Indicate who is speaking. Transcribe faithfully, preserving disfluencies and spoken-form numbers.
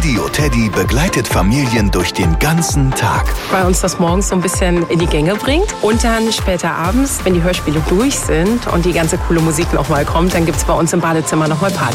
Speaker 1: Radio Teddy begleitet Familien durch den ganzen Tag.
Speaker 2: Weil uns das morgens so ein bisschen in die Gänge bringt. Und dann später abends, wenn die Hörspiele durch sind und die ganze coole Musik nochmal kommt, dann gibt es bei uns im Badezimmer nochmal Party.